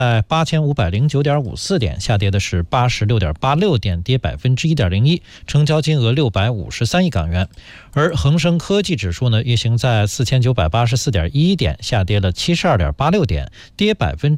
在8509.54点，下跌的是86.86点，跌1.01%，成交金额653亿港元。而恒生科技指数呢，运行在4984.11点，下跌了72.86点，跌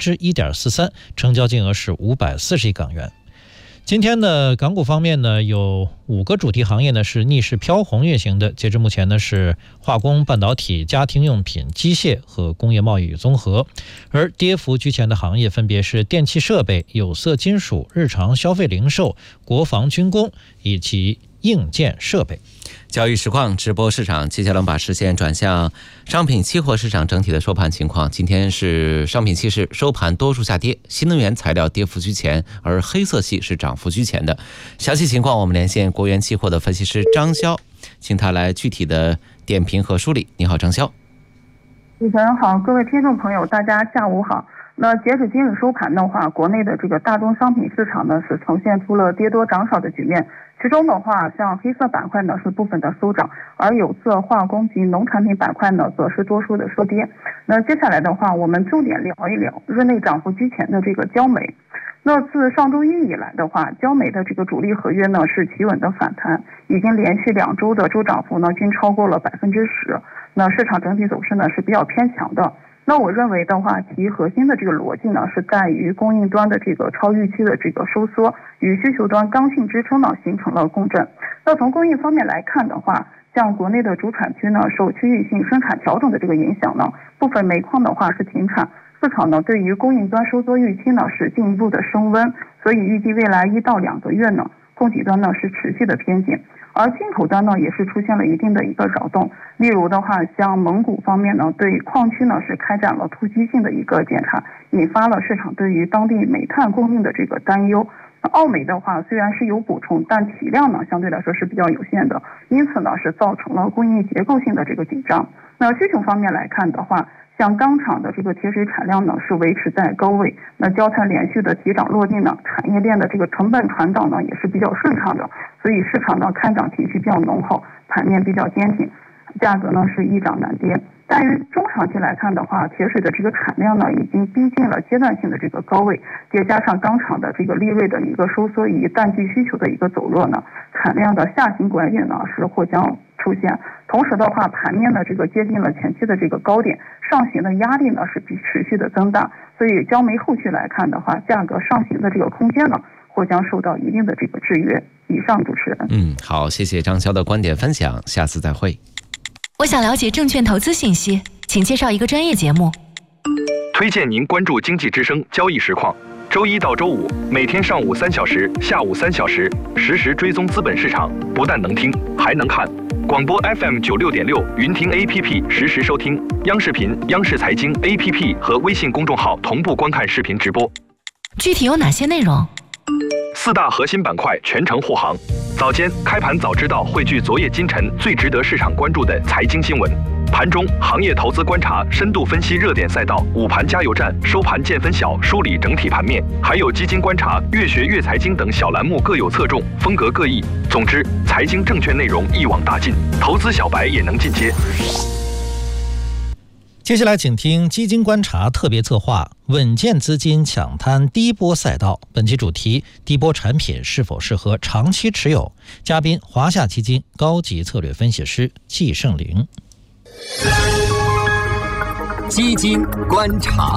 1.43%，成交金额是540亿港元。今天呢，港股方面呢，有5个主题行业呢是逆势飘红运行的。截至目前呢，是化工、半导体、家庭用品、机械和工业贸易与综合。而跌幅居前的行业分别是电气设备、有色金属、日常消费零售、国防军工以及硬件设备。 交易实况直播市场，接下来我们把视线转向商品期货市场整体的收盘情况。今天是商品期市收盘多数下跌，新能源材料跌幅居前，而黑色系是涨幅居前的。详细情况我们连线国元期货的分析师张潇，请他来具体的点评和梳理。你好，张潇。 主持人好，各位听众朋友，大家下午好。那截止今日收盘的话，国内的这个大宗商品市场呢是呈现出了跌多涨少的局面。其中的话，像黑色板块呢是部分的收涨，而有色、化工及农产品板块呢则是多数的收跌。那接下来的话，我们重点聊一聊日内涨幅居前的这个焦煤。那自上周一以来的话，焦煤的这个主力合约呢是企稳的反弹，已经连续2周的周涨幅呢均超过了10%。那市场整体走势呢是比较偏强的。那我认为的话，其核心的这个逻辑呢，是在于供应端的这个超预期的这个收缩，与需求端刚性支撑呢形成了共振。那从供应方面来看的话，像国内的主产区呢，受区域性生产调整的这个影响呢，部分煤矿的话是停产，市场呢对于供应端收缩预期呢是进一步的升温，所以预计未来1到2个月呢，供给端呢是持续的偏紧。而进口端呢也是出现了一定的一个扰动，例如的话，像蒙古方面呢对矿区呢是开展了突击性的一个检查，引发了市场对于当地煤炭供应的这个担忧。澳煤的话虽然是有补充，但体量呢相对来说是比较有限的，因此呢是造成了供应结构性的这个紧张。那需求方面来看的话，像钢厂的这个铁水产量呢是维持在高位，那焦炭连续的提涨落地呢，产业链的这个成本传导呢也是比较顺畅的，所以市场呢看涨情绪比较浓厚，盘面比较坚挺，价格呢是易涨难跌。但于中长期来看的话，铁水的这个产量呢已经逼近了阶段性的这个高位，叠加上钢厂的这个利润的一个收缩以及淡季需求的一个走弱呢，产量的下行拐点呢是或将出现。同时的话，盘面的这个接近了前期的这个高点，上行的压力呢是持续的增大，所以焦煤后续来看的话，价格上行的这个空间呢或将受到一定的这个制约。以上，主持人。 好，谢谢张潇的观点分享，下次再会。 我想了解证券投资信息，请介绍一个专业节目。 推荐您关注经济之声交易实况，周一到周五每天上午3小时、下午3小时，实时追踪资本市场，不但能听，还能看。广播 FM 96.6，云听 APP 实时收听，央视频、央视财经 APP 和微信公众号同步观看视频直播。 具体有哪些内容 ？4大核心板块全程护航。早间开盘早知道汇聚昨夜今晨最值得市场关注的财经新闻。盘中行业投资观察，深度分析热点赛道，午盘加油站，收盘见分晓，梳理整体盘面，还有基金观察、越学越财经等小栏目各有侧重，风格各异。总之，财经证券内容一网打尽，投资小白也能进阶。 接下来请听基金观察特别策划，稳健资金抢滩低波赛道。本期主题：低波产品是否适合长期持有？嘉宾：华夏基金高级策略分析师季胜林。 基金观察。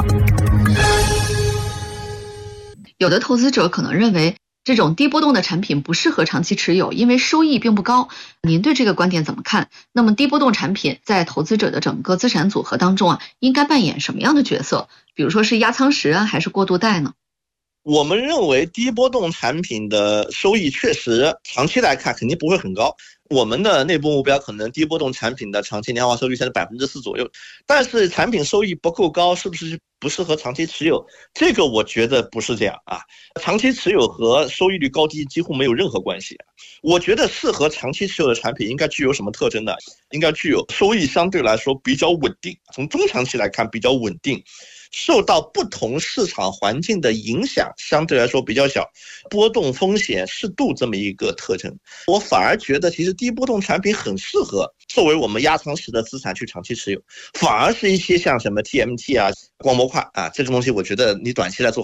有的投资者可能认为这种低波动的产品不适合长期持有，因为收益并不高。您对这个观点怎么看？那么低波动产品在投资者的整个资产组合当中应该扮演什么样的角色？比如说是压仓石还是过渡贷呢？ 我们认为低波动产品的收益确实长期来看肯定不会很高，我们的内部目标可能低波动产品的长期年化收益率在4%左右，但是产品收益不够高，是不是不适合长期持有？这个我觉得不是这样啊，长期持有和收益率高低几乎没有任何关系。我觉得适合长期持有的产品应该具有什么特征呢？应该具有收益相对来说比较稳定，从中长期来看比较稳定，受到不同市场环境的影响相对来说比较小，波动风险适度这么一个特征。我反而觉得其实低波动产品很适合作为我们压仓石的资产去长期持有，反而是一些像什么 TMT 光模块这个东西我觉得你短期来做